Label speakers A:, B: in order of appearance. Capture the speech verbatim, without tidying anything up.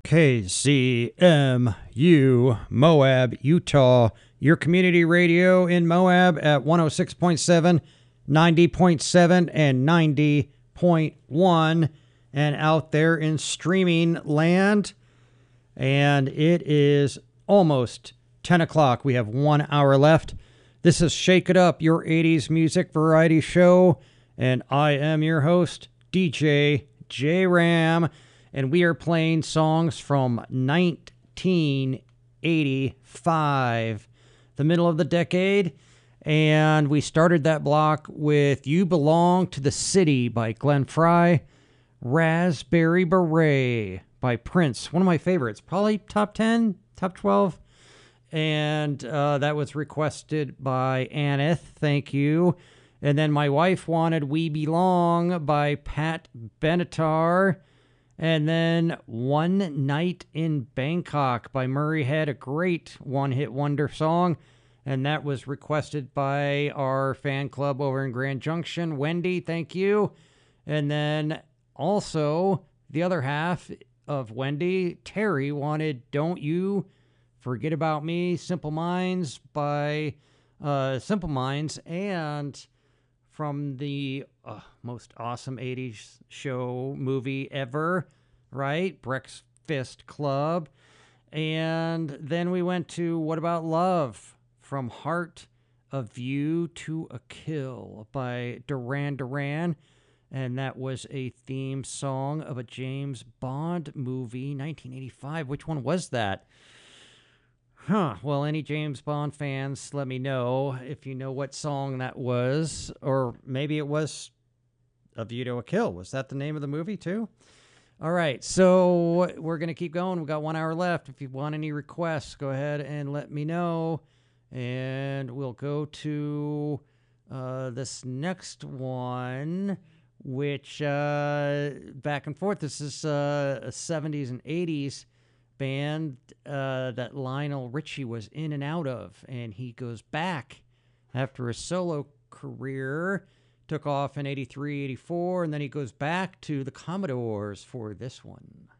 A: K Z M U, Moab, Utah. Your community radio in Moab at one oh six point seven, ninety point seven, and ninety point one. And out there in streaming land. And it is almost ten o'clock. We have one hour left. This is Shake It Up, your eighties music variety show. And I am your host, D J J Ram. And we are playing songs from nineteen eighty-five, the middle of the decade. And we started that block with You Belong to the City by Glenn Frey, Raspberry Beret by Prince, one of my favorites, probably top ten, top twelve. And uh, that was requested by Aneth, thank you. And then my wife wanted We Belong by Pat Benatar. And then One Night in Bangkok by Murray Head, a great one-hit wonder song. And that was requested by our fan club over in Grand Junction. Wendy, thank you. And then also the other half of Wendy, Terry, wanted Don't You Forget About Me, Simple Minds by uh, Simple Minds. And from the uh, most awesome eighties show movie ever, right? Breakfast Club. And then we went to What About Love from Heart of You to a Kill by Duran Duran. And that was a theme song of a James Bond movie, nineteen eighty-five. Which one was that? Huh. Well, any James Bond fans, let me know if you know what song that was. Or maybe it was A View to a Kill. Was that the name of the movie, too? All right. So we're going to keep going. We've got one hour left. If you want any requests, go ahead and let me know. And we'll go to uh, this next one, which uh, back and forth. This is uh, a seventies and eighties band uh, that Lionel Richie was in and out of, and he goes back after a solo career, took off in eighty-three, eighty-four, and then he goes back to the Commodores for this one.